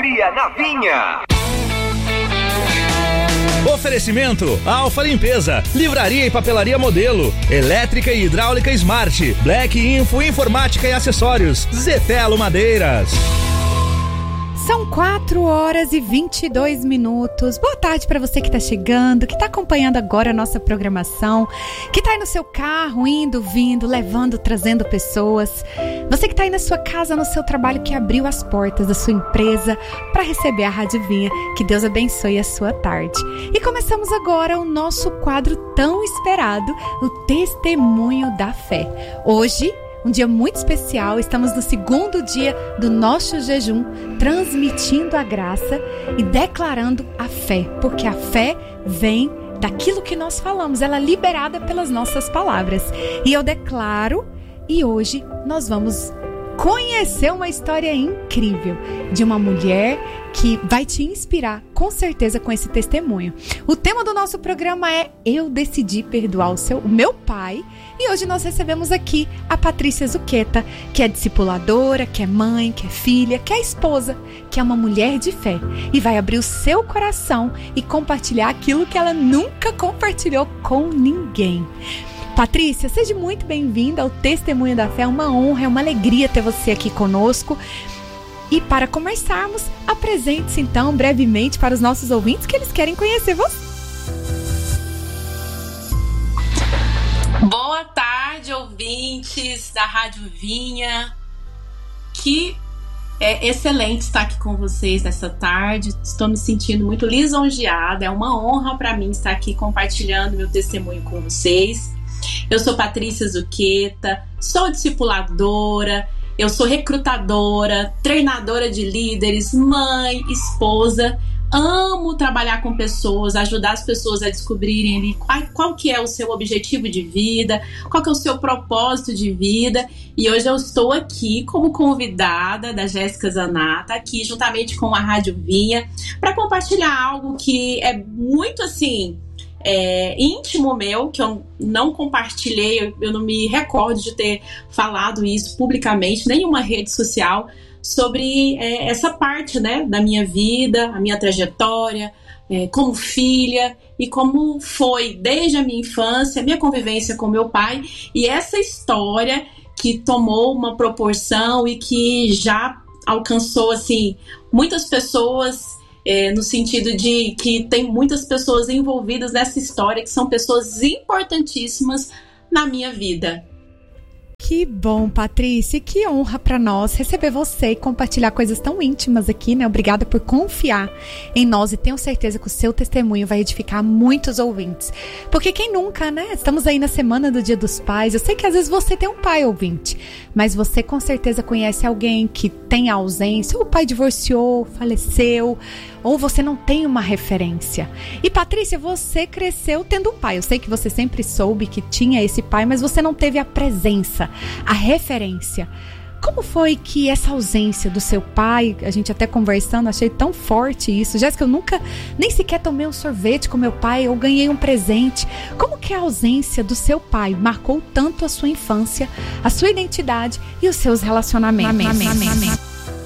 Alegria na Vinha. Oferecimento Alfa Limpeza, Livraria e Papelaria Modelo, Elétrica e Hidráulica Smart, Black Info Informática e Acessórios, Zetelo Madeiras. São 4h22. Boa tarde para você que está chegando, que está acompanhando agora a nossa programação, que está aí no seu carro, indo, vindo, levando, trazendo pessoas. Você que está aí na sua casa, no seu trabalho, que abriu as portas da sua empresa para receber a Rádio Vinha. Que Deus abençoe a sua tarde. E começamos agora o nosso quadro tão esperado, o Testemunho da Fé. Hoje, um dia muito especial, estamos no segundo dia do nosso jejum, transmitindo a graça e declarando a fé, porque a fé vem daquilo que nós falamos, ela é liberada pelas nossas palavras. E eu declaro, e hoje nós vamos conhecer uma história incrível de uma mulher que vai te inspirar, com certeza, com esse testemunho. O tema do nosso programa é Eu Decidi Perdoar o meu pai. E hoje nós recebemos aqui a Patrícia Zuqueta, que é discipuladora, que é mãe, que é filha, que é esposa, que é uma mulher de fé. E vai abrir o seu coração e compartilhar aquilo que ela nunca compartilhou com ninguém. Patrícia, seja muito bem-vinda ao Testemunho da Fé. É uma honra, é uma alegria ter você aqui conosco. E para começarmos, apresente-se então brevemente para os nossos ouvintes que eles querem conhecer você. Boa tarde, ouvintes da Rádio Vinha. Que é excelente estar aqui com vocês nessa tarde. Estou me sentindo muito lisonjeada. É uma honra para mim estar aqui compartilhando meu testemunho com vocês. Eu sou Patrícia Zuqueta, sou discipuladora, eu sou recrutadora, treinadora de líderes, mãe, esposa. Amo trabalhar com pessoas, ajudar as pessoas a descobrirem ali qual que é o seu objetivo de vida, qual que é o seu propósito de vida. E hoje eu estou aqui como convidada da Jéssica Zanata, aqui juntamente com a Rádio Vinha, para compartilhar algo que é muito assim... íntimo meu, que eu não compartilhei, eu não me recordo de ter falado isso publicamente, nenhuma rede social, sobre essa parte, né, da minha vida, a minha trajetória, como filha, e como foi desde a minha infância, a minha convivência com meu pai, e essa história que tomou uma proporção e que já alcançou, assim, muitas pessoas... no sentido de que tem muitas pessoas envolvidas nessa história que são pessoas importantíssimas na minha vida. Que bom, Patrícia, que honra para nós receber você e compartilhar coisas tão íntimas aqui, né? Obrigada por confiar em nós e tenho certeza que o seu testemunho vai edificar muitos ouvintes. Porque quem nunca, né? Estamos aí na semana do Dia dos Pais. Eu sei que às vezes você tem um pai ouvinte, mas você com certeza conhece alguém que tem ausência, ou o pai divorciou, faleceu, ou você não tem uma referência. E Patrícia, você cresceu tendo um pai. Eu sei que você sempre soube que tinha esse pai, mas você não teve a presença, a referência. Como foi que essa ausência do seu pai, a gente até conversando, achei tão forte isso. Jéssica, eu nunca, nem sequer tomei um sorvete com meu pai ou ganhei um presente. Como que a ausência do seu pai marcou tanto a sua infância, a sua identidade e os seus relacionamentos? Amém.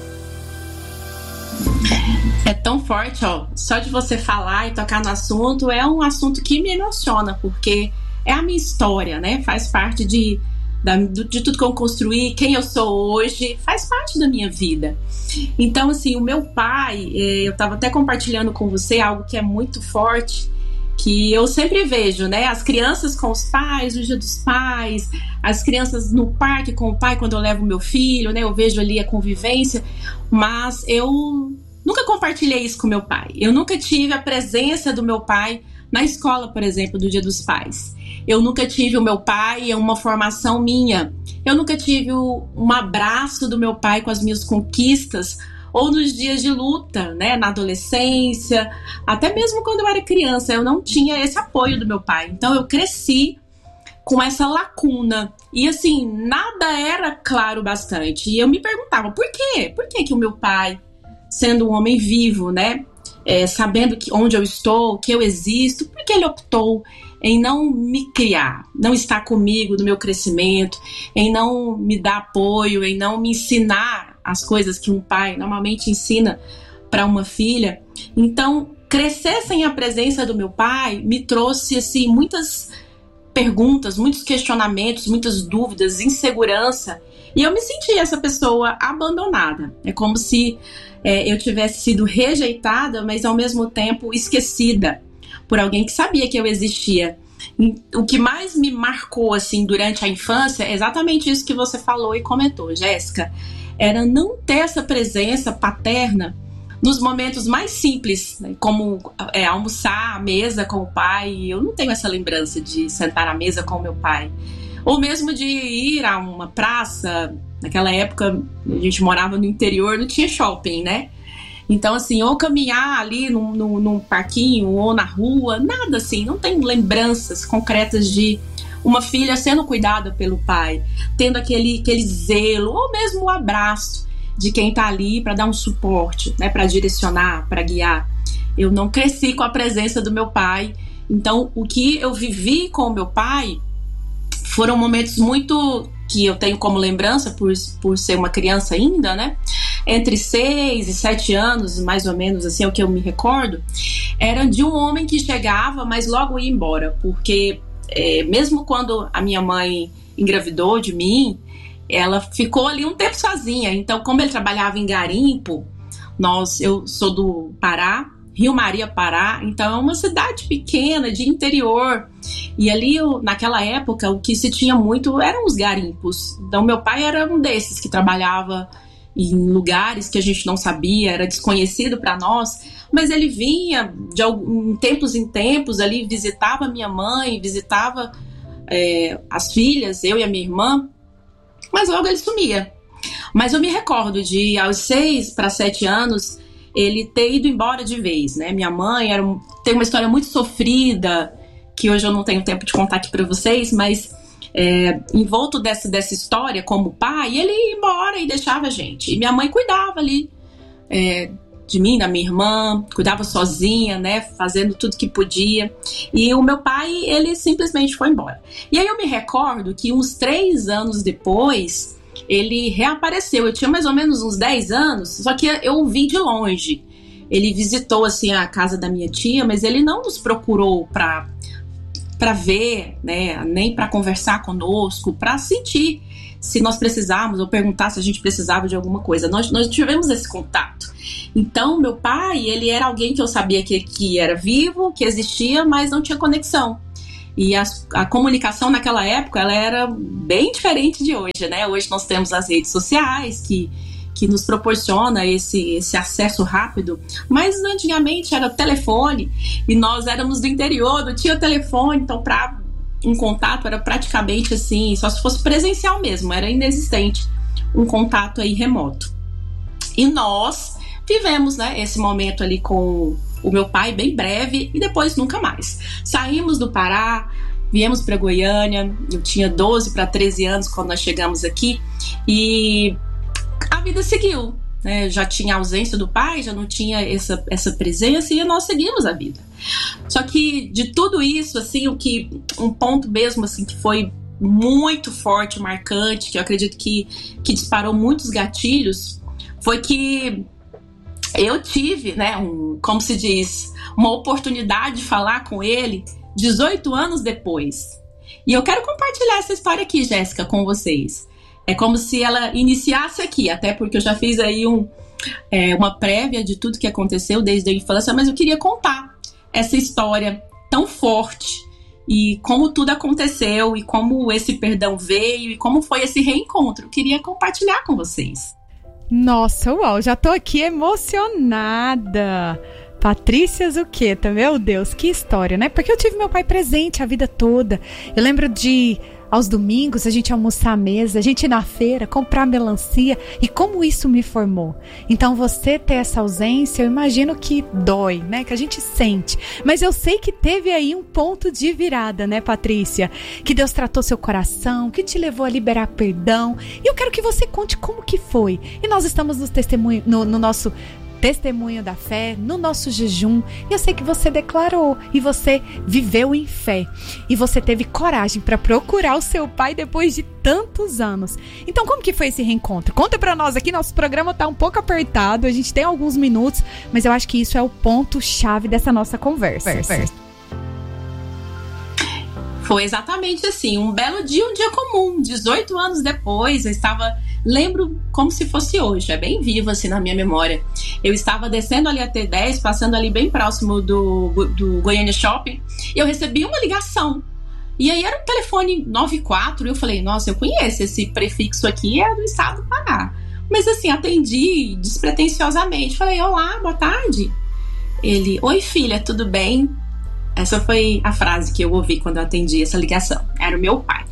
É tão forte, ó. Só de você falar e tocar no assunto, é um assunto que me emociona, porque é a minha história, né? Faz parte de tudo que eu construí, quem eu sou hoje, faz parte da minha vida. Então, assim, o meu pai, eu estava até compartilhando com você algo que é muito forte, que eu sempre vejo, né? As crianças com os pais, o Dia dos Pais, as crianças no parque com o pai quando eu levo meu filho, né? Eu vejo ali a convivência, mas eu nunca compartilhei isso com meu pai. Eu nunca tive a presença do meu pai na escola, por exemplo, do Dia dos Pais. Eu nunca tive o meu pai, uma formação minha. Eu nunca tive um abraço do meu pai com as minhas conquistas, ou nos dias de luta, né, na adolescência, até mesmo quando eu era criança, eu não tinha esse apoio do meu pai. Então eu cresci com essa lacuna. E assim, nada era claro bastante. E eu me perguntava, por quê? Por que que o meu pai, sendo um homem vivo, né, sabendo onde eu estou, que eu existo, por que ele optou em não me criar, não estar comigo no meu crescimento, em não me dar apoio, em não me ensinar as coisas que um pai normalmente ensina para uma filha. Então, crescer sem a presença do meu pai me trouxe assim, muitas perguntas, muitos questionamentos, muitas dúvidas, insegurança. E eu me senti essa pessoa abandonada. É como se eu tivesse sido rejeitada, mas ao mesmo tempo esquecida por alguém que sabia que eu existia. O que mais me marcou assim, durante a infância é exatamente isso que você falou e comentou, Jéssica. Era não ter essa presença paterna nos momentos mais simples, né, como almoçar à mesa com o pai. Eu não tenho essa lembrança de sentar à mesa com o meu pai. Ou mesmo de ir a uma praça. Naquela época, a gente morava no interior, não tinha shopping, né? Então, assim, ou caminhar ali num parquinho, ou na rua, nada assim. Não tem lembranças concretas de uma filha sendo cuidada pelo pai, tendo aquele zelo, ou mesmo o abraço de quem tá ali para dar um suporte, né, para direcionar, para guiar. Eu não cresci com a presença do meu pai. Então, o que eu vivi com o meu pai foram momentos muito que eu tenho como lembrança por ser uma criança ainda, né? Entre 6 e 7 anos, mais ou menos, assim, é o que eu me recordo, era de um homem que chegava, mas logo ia embora, porque mesmo quando a minha mãe engravidou de mim, ela ficou ali um tempo sozinha. Então, como ele trabalhava em garimpo, eu sou do Pará, Rio Maria, Pará, então é uma cidade pequena, de interior, e ali naquela época o que se tinha muito eram os garimpos. Então meu pai era um desses que trabalhava em lugares que a gente não sabia, era desconhecido para nós, mas ele vinha de tempos em tempos ali, visitava minha mãe, visitava as filhas, eu e a minha irmã, mas logo ele sumia. Mas eu me recordo de aos 6 para 7 anos ele ter ido embora de vez, né? Minha mãe tem uma história muito sofrida, que hoje eu não tenho tempo de contar aqui para vocês, mas envolto dessa história como pai, ele ia embora e deixava a gente. E minha mãe cuidava ali de mim, da minha irmã, cuidava sozinha, né? Fazendo tudo que podia. E o meu pai, ele simplesmente foi embora. E aí eu me recordo que uns 3 anos depois ele reapareceu. Eu tinha mais ou menos uns 10 anos, só que eu o vi de longe. Ele visitou assim a casa da minha tia, mas ele não nos procurou para ver, né, nem para conversar conosco, para sentir se nós precisávamos ou perguntar se a gente precisava de alguma coisa. Nós tivemos esse contato. Então, meu pai, ele era alguém que eu sabia que era vivo, que existia, mas não tinha conexão. E a comunicação naquela época, ela era bem diferente de hoje, né? Hoje nós temos as redes sociais que nos proporciona esse acesso rápido, mas antigamente era telefone, e nós éramos do interior, não tinha telefone, então para um contato era praticamente assim, só se fosse presencial mesmo, era inexistente um contato aí remoto. E nós vivemos, né, esse momento ali com o meu pai bem breve e depois nunca mais. Saímos do Pará, viemos para Goiânia, eu tinha 12 para 13 anos quando nós chegamos aqui, e a vida seguiu, né? Já tinha a ausência do pai, já não tinha essa presença, e nós seguimos a vida. Só que de tudo isso, assim, um ponto mesmo assim, que foi muito forte, marcante, que eu acredito que disparou muitos gatilhos, foi que eu tive, né, como se diz, uma oportunidade de falar com ele 18 anos depois. E eu quero compartilhar essa história aqui, Jéssica, com vocês. É como se ela iniciasse aqui, até porque eu já fiz aí uma prévia de tudo que aconteceu desde a infância, mas eu queria contar essa história tão forte e como tudo aconteceu e como esse perdão veio e como foi esse reencontro. Eu queria compartilhar com vocês. Nossa, uau, já tô aqui emocionada. Patrícia Zuqueta, meu Deus, que história, né? Porque eu tive meu pai presente a vida toda. Eu lembro de, aos domingos, a gente almoçar à mesa, a gente ir na feira, comprar melancia, e como isso me formou. Então, você ter essa ausência, eu imagino que dói, né? Que a gente sente. Mas eu sei que teve aí um ponto de virada, né, Patrícia? Que Deus tratou seu coração, que te levou a liberar perdão. E eu quero que você conte como que foi. E nós estamos no nosso testemunho da fé, no nosso jejum. E eu sei que você declarou e você viveu em fé. E você teve coragem para procurar o seu pai depois de tantos anos. Então, como que foi esse reencontro? Conta para nós aqui, nosso programa tá um pouco apertado, a gente tem alguns minutos, mas eu acho que isso é o ponto-chave dessa nossa conversa. Foi exatamente assim, um belo dia, um dia comum, 18 anos depois, lembro como se fosse hoje, é bem vivo assim na minha memória. Eu estava descendo ali a T10, passando ali bem próximo do Goiânia Shopping, e eu recebi uma ligação. E aí era um telefone 94, e eu falei, nossa, eu conheço, esse prefixo aqui é do estado do Pará. Mas assim, atendi despretensiosamente, falei, olá, boa tarde. Ele, oi filha, tudo bem? Essa foi a frase que eu ouvi quando eu atendi essa ligação. Era o meu pai.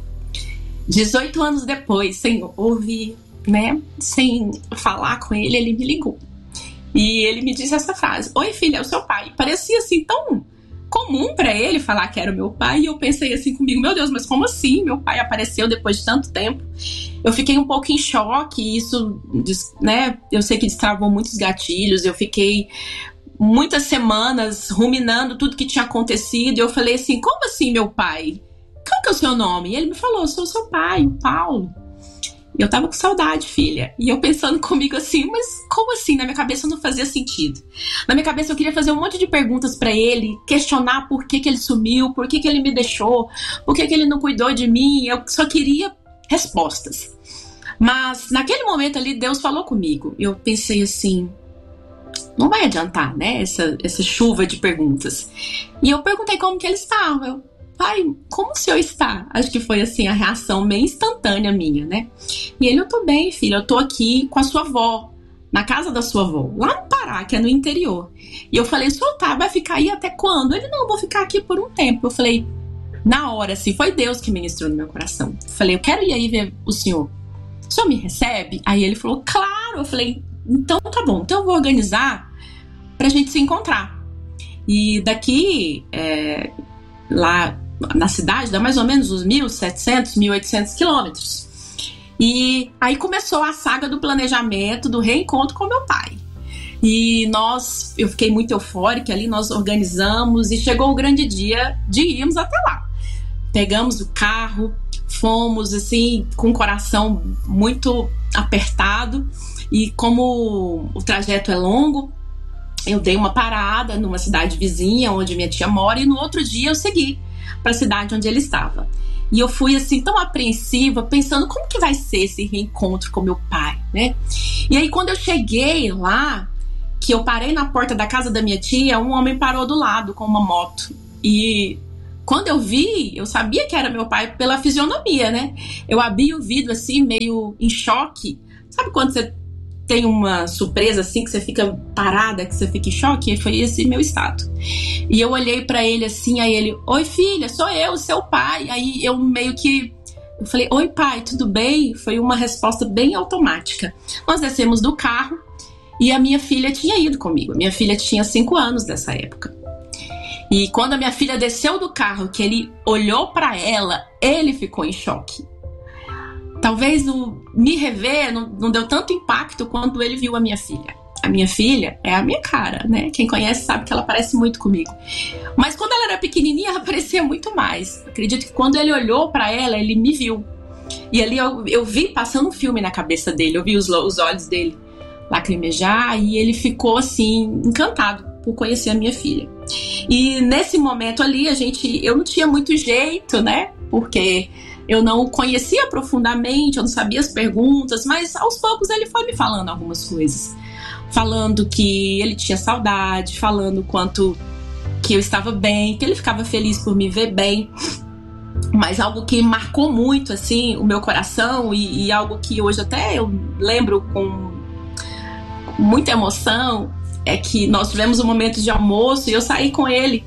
18 anos depois, sem ouvir, né? Sem falar com ele, ele me ligou. E ele me disse essa frase. Oi, filha, é o seu pai. Parecia assim tão comum pra ele falar que era o meu pai. E eu pensei assim comigo, meu Deus, mas como assim? Meu pai apareceu depois de tanto tempo. Eu fiquei um pouco em choque. E isso, né? Eu sei que destravou muitos gatilhos. Eu fiquei muitas semanas ruminando tudo que tinha acontecido. E eu falei assim, como assim meu pai? Qual que é o seu nome? E ele me falou, eu sou o seu pai, o Paulo. E eu tava com saudade, filha. E eu pensando comigo assim, mas como assim? Na minha cabeça não fazia sentido. Na minha cabeça eu queria fazer um monte de perguntas pra ele, questionar por que ele sumiu, por que ele me deixou, por que ele não cuidou de mim. Eu só queria respostas. Mas naquele momento ali, Deus falou comigo. Eu pensei assim, não vai adiantar, né? Essa chuva de perguntas. E eu perguntei como que ele estava. Pai, como o senhor está? Acho que foi assim a reação meio instantânea minha, né? E ele, eu tô bem, filha, eu tô aqui com a sua avó, na casa da sua avó, lá no Pará, que é no interior. E eu falei, o senhor vai ficar aí até quando? Ele, não, eu vou ficar aqui por um tempo. Eu falei, na hora, assim, foi Deus que ministrou no meu coração. Eu falei, eu quero ir aí ver o senhor me recebe? Aí ele falou, claro. Eu falei, então tá bom, então eu vou organizar pra gente se encontrar. E daqui, lá na cidade, dá mais ou menos uns 1.700, 1.800 quilômetros. E aí começou a saga do planejamento, do reencontro com meu pai. E eu fiquei muito eufórica ali, nós organizamos e chegou o grande dia de irmos até lá. Pegamos o carro, fomos assim, com o coração muito apertado. E como o trajeto é longo, eu dei uma parada numa cidade vizinha, onde minha tia mora, e no outro dia eu segui para a cidade onde ele estava. E eu fui assim tão apreensiva, pensando como que vai ser esse reencontro com meu pai, né? E aí quando eu cheguei lá, que eu parei na porta da casa da minha tia, um homem parou do lado com uma moto. E quando eu vi, eu sabia que era meu pai pela fisionomia, né? Eu abri o vidro assim, meio em choque. Sabe quando você tem uma surpresa assim, que você fica parada, que você fica em choque? Foi esse meu estado. E eu olhei pra ele assim, aí ele, oi filha, sou eu, seu pai. Aí eu eu falei, oi pai, tudo bem? Foi uma resposta bem automática. Nós descemos do carro e a minha filha tinha ido comigo. Minha filha tinha 5 anos nessa época. E quando a minha filha desceu do carro, que ele olhou pra ela, ele ficou em choque. Talvez o me rever não deu tanto impacto quanto ele viu a minha filha. A minha filha é a minha cara, né? Quem conhece sabe que ela parece muito comigo. Mas quando ela era pequenininha, ela parecia muito mais. Acredito que quando ele olhou pra ela, ele me viu. E ali eu vi passando um filme na cabeça dele. Eu vi os olhos dele lacrimejar e ele ficou assim, encantado por conhecer a minha filha. E nesse momento ali, eu não tinha muito jeito, né? Porque eu não o conhecia profundamente, eu não sabia as perguntas, mas aos poucos ele foi me falando algumas coisas. Falando que ele tinha saudade, falando quanto que eu estava bem, que ele ficava feliz por me ver bem. Mas algo que marcou muito, assim, o meu coração e algo que hoje até eu lembro com muita emoção, é que nós tivemos um momento de almoço e eu saí com ele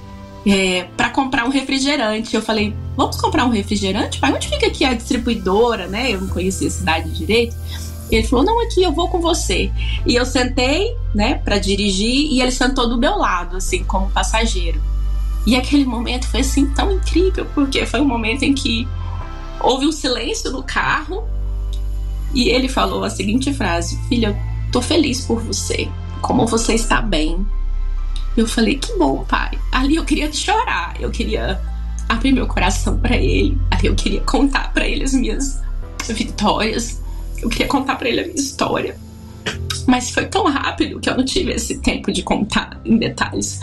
para comprar um refrigerante. Eu falei, vamos comprar um refrigerante? Pai, onde fica aqui a distribuidora, né? Eu não conhecia a cidade direito. Ele falou, não, aqui, eu vou com você. E eu sentei, né, para dirigir, e ele sentou do meu lado, assim, como passageiro. E aquele momento foi, assim, tão incrível, porque foi um momento em que houve um silêncio no carro, e ele falou a seguinte frase, filha, eu tô feliz por você. como você está bem? Eu falei, que bom, pai. Ali eu queria chorar, eu queria abrir meu coração para ele. Ali eu queria contar para ele as minhas vitórias, eu queria contar para ele a minha história. Mas foi tão rápido que eu não tive esse tempo de contar em detalhes.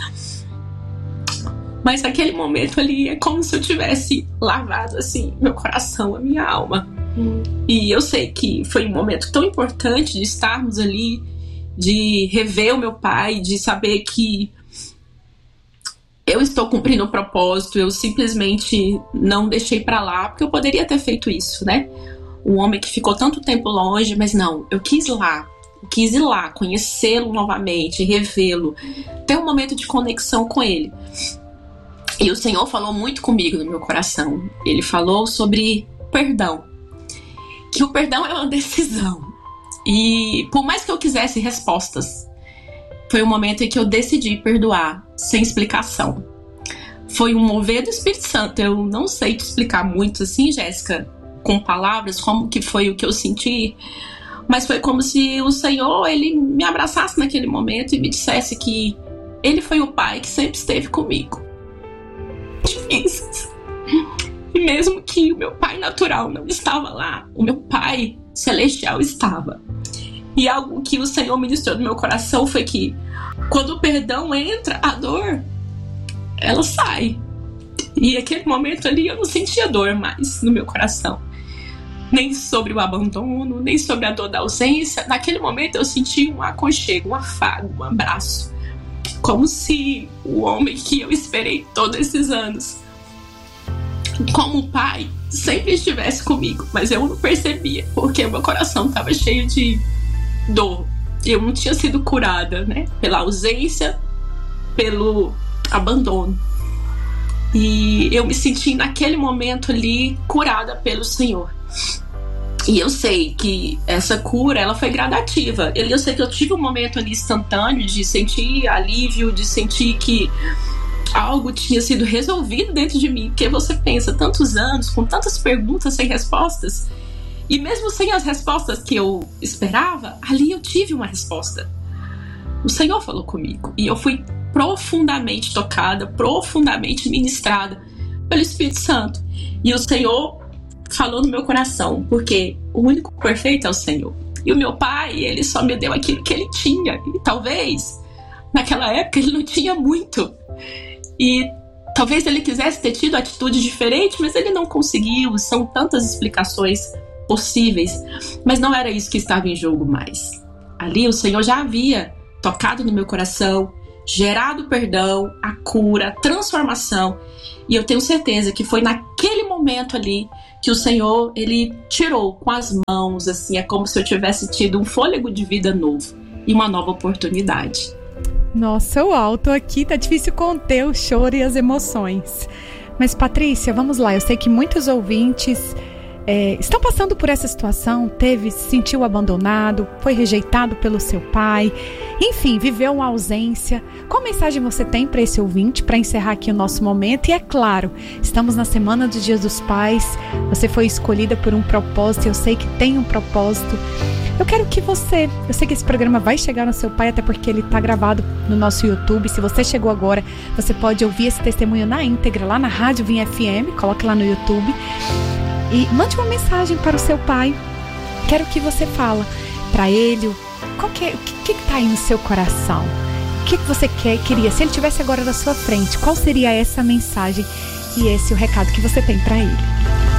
Mas naquele momento ali é como se eu tivesse lavado assim meu coração, a minha alma. E eu sei que foi um momento tão importante de estarmos ali, de rever o meu pai, de saber que eu estou cumprindo o propósito. Eu simplesmente não deixei pra lá, porque eu poderia ter feito isso, né? Um homem que ficou tanto tempo longe, mas não, eu quis ir lá, conhecê-lo novamente, revê-lo, ter um momento de conexão com ele. E o Senhor falou muito comigo no meu coração. Ele falou sobre perdão, que o perdão é uma decisão. E por mais que eu quisesse respostas, foi um momento em que eu decidi perdoar sem explicação. Foi um mover do Espírito Santo. Eu não sei te explicar muito assim, Jéssica, com palavras, como que foi o que eu senti, mas foi como se o Senhor, ele me abraçasse naquele momento e me dissesse que ele foi o pai que sempre esteve comigo. Difíceis. E mesmo que o meu pai natural não estava lá, o meu pai celestial estava. E algo que o Senhor ministrou no meu coração foi que quando o perdão entra, a dor, ela sai. E aquele momento ali eu não sentia dor mais no meu coração. Nem sobre o abandono, nem sobre a dor da ausência. Naquele momento eu senti um aconchego, um afago, um abraço. Como se o homem que eu esperei todos esses anos, como pai, sempre estivesse comigo. Mas eu não percebia, porque o meu coração estava cheio de dor. Eu não tinha sido curada, né? Pela ausência, pelo abandono. E eu me senti naquele momento ali curada pelo Senhor. E eu sei que essa cura, ela foi gradativa. Eu sei que eu tive um momento ali instantâneo de sentir alívio, de sentir que algo tinha sido resolvido dentro de mim. Porque você pensa, tantos anos, com tantas perguntas sem respostas, e mesmo sem as respostas que eu esperava, ali eu tive uma resposta. O Senhor falou comigo. E eu fui profundamente tocada, profundamente ministrada pelo Espírito Santo. E o Senhor falou no meu coração, porque o único perfeito é o Senhor. E o meu pai, ele só me deu aquilo que ele tinha. E talvez, naquela época, ele não tinha muito. E talvez ele quisesse ter tido atitude diferente, mas ele não conseguiu. São tantas explicações possíveis. Mas não era isso que estava em jogo mais. Ali o Senhor já havia tocado no meu coração, gerado perdão, a cura, a transformação. E eu tenho certeza que foi naquele momento ali que o Senhor, ele tirou com as mãos, assim, é como se eu tivesse tido um fôlego de vida novo e uma nova oportunidade. Nossa, uau, tô aqui, tá difícil conter o choro e as emoções. Mas Patrícia, vamos lá, eu sei que muitos ouvintes estão passando por essa situação, se sentiu abandonado, foi rejeitado pelo seu pai, enfim, viveu uma ausência. Qual mensagem você tem para esse ouvinte, para encerrar aqui o nosso momento? E é claro, estamos na semana dos Dias dos Pais, você foi escolhida por um propósito, eu sei que tem um propósito. Eu quero que eu sei que esse programa vai chegar no seu pai, até porque ele está gravado no nosso YouTube. Se você chegou agora, você pode ouvir esse testemunho na íntegra, lá na Rádio Vinha FM, coloque lá no YouTube. E mande uma mensagem para o seu pai. Quero que você fala para ele o que está aí no seu coração. O que você queria? Se ele estivesse agora na sua frente, qual seria essa mensagem e esse o recado que você tem para ele?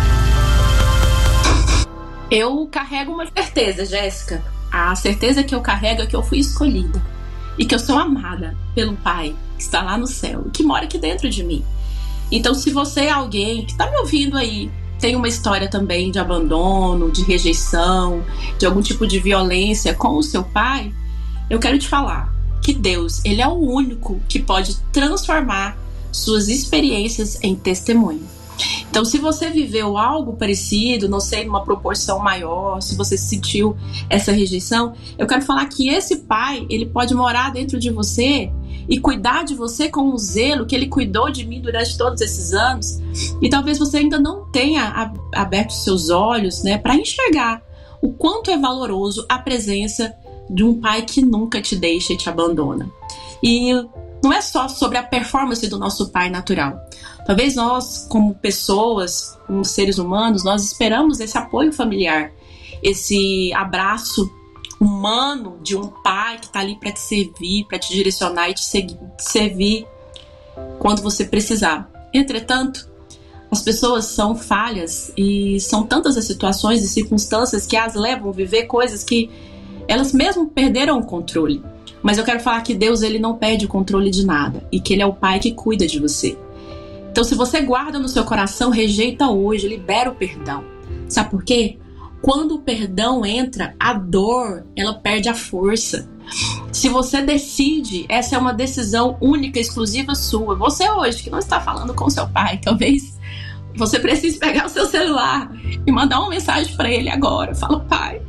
Eu carrego uma certeza, Jéssica. A certeza que eu carrego é que eu fui escolhida e que eu sou amada pelo Pai que está lá no céu e que mora aqui dentro de mim. Então, se você é alguém que está me ouvindo aí, tem uma história também de abandono, de rejeição, de algum tipo de violência com o seu pai, eu quero te falar que Deus, ele é o único que pode transformar suas experiências em testemunho. Então, se você viveu algo parecido, não sei, numa proporção maior, se você sentiu essa rejeição, eu quero falar que esse pai, ele pode morar dentro de você e cuidar de você com o zelo que ele cuidou de mim durante todos esses anos. E talvez você ainda não tenha aberto seus olhos, né, para enxergar o quanto é valoroso a presença de um pai que nunca te deixa e te abandona. E não é só sobre a performance do nosso pai natural. Talvez nós, como pessoas, como seres humanos, nós esperamos esse apoio familiar, esse abraço humano de um pai que está ali para te servir, para te direcionar e te servir quando você precisar. Entretanto, as pessoas são falhas e são tantas as situações e circunstâncias que as levam a viver coisas que elas mesmo perderam o controle. Mas eu quero falar que Deus, ele não perde o controle de nada e que ele é o pai que cuida de você. Então, se você guarda no seu coração, rejeita hoje, libera o perdão. Sabe por quê? Quando o perdão entra, a dor, ela perde a força. Se você decide, essa é uma decisão única, exclusiva sua. Você hoje, que não está falando com seu pai, talvez você precise pegar o seu celular e mandar uma mensagem para ele agora. Fala, pai,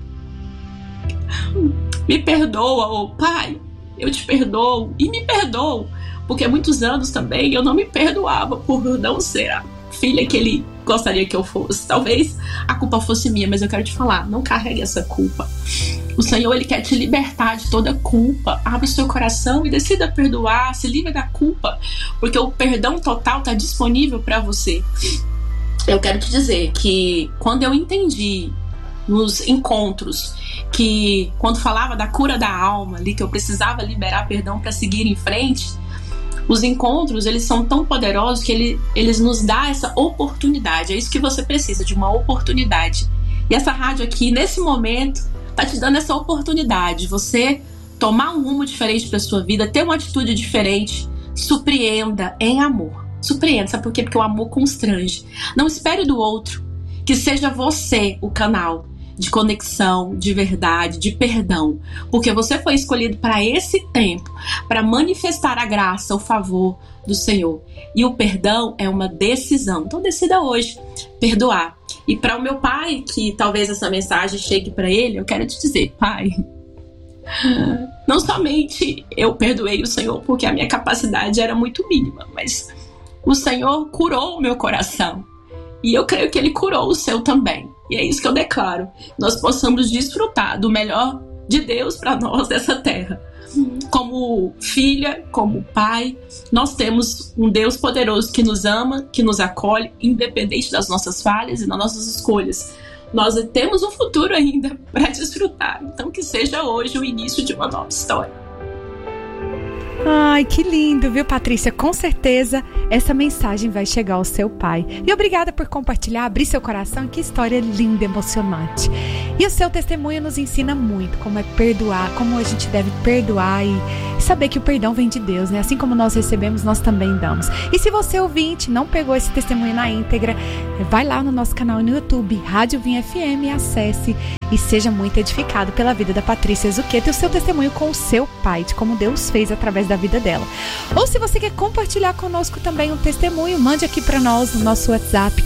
me perdoa, ou pai, eu te perdoo e me perdoo, porque há muitos anos também eu não me perdoava por não ser a filha que ele gostaria que eu fosse. Talvez a culpa fosse minha, mas eu quero te falar, não carregue essa culpa. O Senhor, ele quer te libertar de toda culpa. Abre o seu coração e decida perdoar, se livre da culpa, porque o perdão total está disponível para você. Eu quero te dizer que quando eu entendi nos encontros que quando falava da cura da alma ali, que eu precisava liberar perdão para seguir em frente, os encontros, eles são tão poderosos que eles nos dão essa oportunidade. É isso que você precisa, de uma oportunidade. E essa rádio aqui, nesse momento, tá te dando essa oportunidade de você tomar um rumo diferente para sua vida, ter uma atitude diferente. Surpreenda em amor. Surpreenda, sabe por quê? Porque o amor constrange. Não espere do outro que seja você o canal de conexão, de verdade, de perdão, porque você foi escolhido para esse tempo, para manifestar a graça, o favor do Senhor. E o perdão é uma decisão. Então decida hoje perdoar. E para o meu pai, que talvez essa mensagem chegue para ele, eu quero te dizer, pai, não somente eu perdoei o Senhor porque a minha capacidade era muito mínima, mas o Senhor curou o meu coração. E eu creio que ele curou o seu também. E é isso que eu declaro. Nós possamos desfrutar do melhor de Deus para nós dessa terra. Como filha, como pai, nós temos um Deus poderoso que nos ama, que nos acolhe, independente das nossas falhas e das nossas escolhas. Nós temos um futuro ainda para desfrutar. Então que seja hoje o início de uma nova história. Ai, que lindo, viu, Patrícia? Com certeza essa mensagem vai chegar ao seu pai. E obrigada por compartilhar, abrir seu coração. Que história linda, emocionante. E o seu testemunho nos ensina muito como é perdoar, como a gente deve perdoar e saber que o perdão vem de Deus, né? Assim como nós recebemos, nós também damos. E se você, ouvinte, não pegou esse testemunho na íntegra, vai lá no nosso canal no YouTube, Rádio Vinha FM, acesse e seja muito edificado pela vida da Patrícia Zucchetto e o seu testemunho com o seu pai, de como Deus fez através da vida dela. Ou se você quer compartilhar conosco também um testemunho, mande aqui para nós no nosso WhatsApp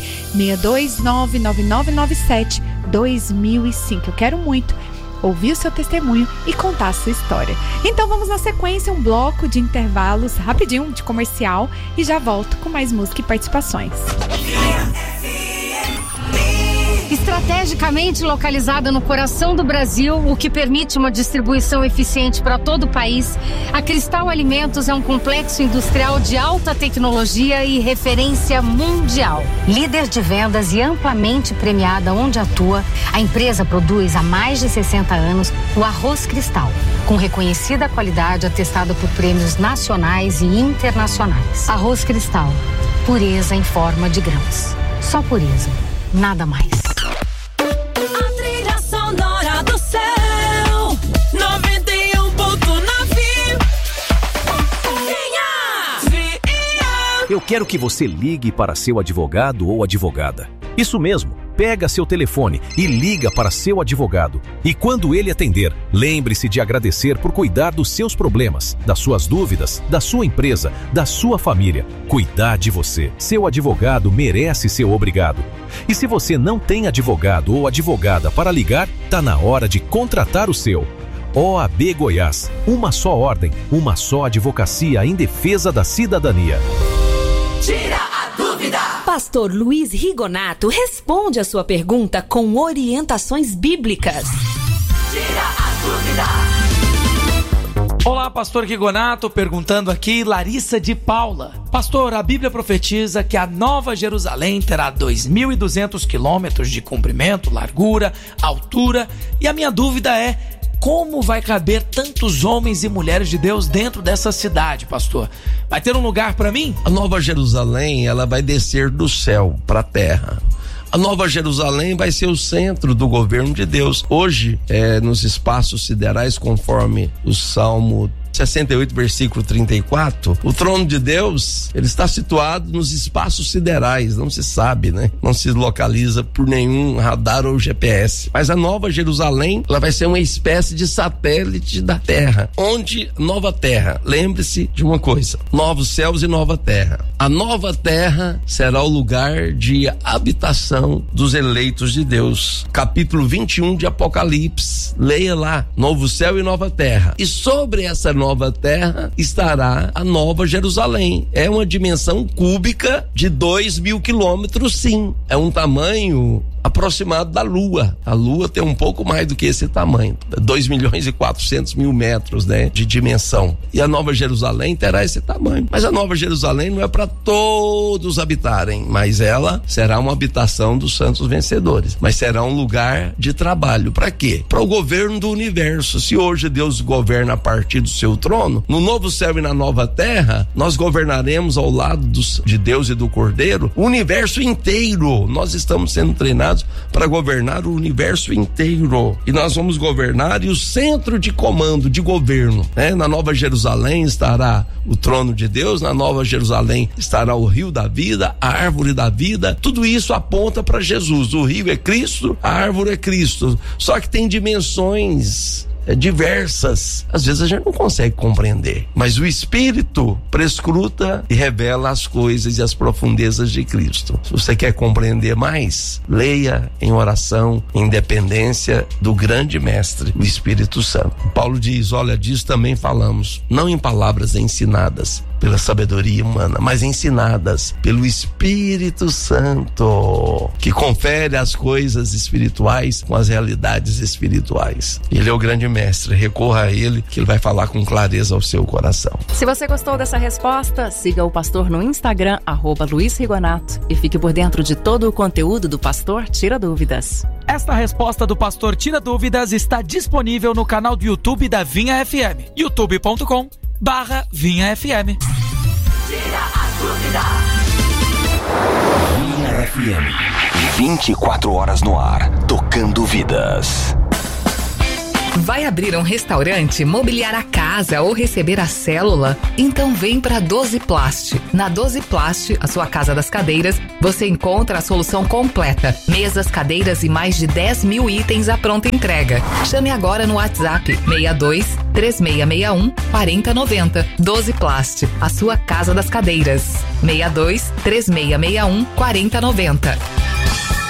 62999972005. Eu quero muito ouvir o seu testemunho e contar a sua história. Então vamos na sequência, um bloco de intervalos rapidinho de comercial e já volto com mais música e participações. Estrategicamente localizada no coração do Brasil, o que permite uma distribuição eficiente para todo o país, a Cristal Alimentos é um complexo industrial de alta tecnologia e referência mundial. Líder de vendas e amplamente premiada onde atua, a empresa produz há mais de 60 anos o arroz Cristal, com reconhecida qualidade atestada por prêmios nacionais e internacionais. Arroz Cristal, pureza em forma de grãos. Só pureza, nada mais. Eu quero que você ligue para seu advogado ou advogada. Isso mesmo, pega seu telefone e liga para seu advogado. E quando ele atender, lembre-se de agradecer por cuidar dos seus problemas, das suas dúvidas, da sua empresa, da sua família. Cuidar de você. Seu advogado merece ser obrigado. E se você não tem advogado ou advogada para ligar, tá na hora de contratar o seu. OAB Goiás, uma só ordem, uma só advocacia em defesa da cidadania. Tira a dúvida! Pastor Luiz Rigonato responde a sua pergunta com orientações bíblicas. Tira a dúvida! Olá, pastor Rigonato, perguntando aqui, Larissa de Paula. Pastor, a Bíblia profetiza que a Nova Jerusalém terá 2.200 quilômetros de comprimento, largura, altura, e a minha dúvida é: como vai caber tantos homens e mulheres de Deus dentro dessa cidade, pastor? Vai ter um lugar para mim? A Nova Jerusalém, ela vai descer do céu para a terra. A Nova Jerusalém vai ser o centro do governo de Deus. Hoje, nos espaços siderais, conforme o Salmo 68, versículo 34, o trono de Deus, ele está situado nos espaços siderais, não se sabe, né? Não se localiza por nenhum radar ou GPS. Mas a Nova Jerusalém, ela vai ser uma espécie de satélite da Terra. Onde Nova Terra, lembre-se de uma coisa: novos céus e nova terra. A nova terra será o lugar de habitação dos eleitos de Deus. Capítulo 21 de Apocalipse, leia lá, novo céu e nova terra. E sobre essa nova terra estará a Nova Jerusalém. É uma dimensão cúbica de 2.000 quilômetros, sim. É um tamanho aproximado da Lua. A Lua tem um pouco mais do que esse tamanho, 2.400.000 metros, né, de dimensão. E a Nova Jerusalém terá esse tamanho. Mas a Nova Jerusalém não é para todos habitarem, mas ela será uma habitação dos santos vencedores. Mas será um lugar de trabalho. Para quê? Para o governo do universo. Se hoje Deus governa a partir do seu trono, no novo céu e na nova terra, nós governaremos ao lado de Deus e do Cordeiro o universo inteiro. Nós estamos sendo treinados para governar o universo inteiro, e nós vamos governar, e o centro de comando, de governo, né? Na Nova Jerusalém estará o trono de Deus, na Nova Jerusalém estará o rio da vida, a árvore da vida. Tudo isso aponta para Jesus. O rio é Cristo, a árvore é Cristo, só que tem dimensões diversas. Às vezes a gente não consegue compreender, mas o Espírito prescruta e revela as coisas e as profundezas de Cristo. Se você quer compreender mais, leia em oração, em dependência do grande mestre, o Espírito Santo. Paulo diz: olha, disso também falamos, não em palavras ensinadas pela sabedoria humana, mas ensinadas pelo Espírito Santo, que confere as coisas espirituais com as realidades espirituais. Ele é o grande mestre, recorra a ele, que ele vai falar com clareza ao seu coração. Se você gostou dessa resposta, siga o pastor no Instagram, @Luiz Rigonato, e fique por dentro de todo o conteúdo do Pastor Tira Dúvidas. Esta resposta do Pastor Tira Dúvidas está disponível no canal do YouTube da Vinha FM, youtube.com/Vinha FM. Tira a dúvida. Vinha FM, 24 horas no ar, tocando vidas. Vai abrir um restaurante, mobiliar a casa ou receber a célula? Então vem para 12 Plast. Na 12 Plast, a sua casa das cadeiras, você encontra a solução completa. Mesas, cadeiras e mais de 10.000 itens à pronta entrega. Chame agora no WhatsApp 62 3661 4090. 12 Plast, a sua casa das cadeiras. 62 3661 4090.